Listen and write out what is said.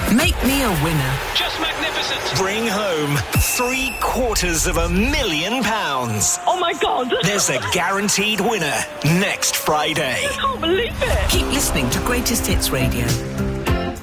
Make me a winner. Just magnificent. Bring home £750,000. Oh my God. There's a guaranteed winner next Friday. I can't believe it. Keep listening to Greatest Hits Radio.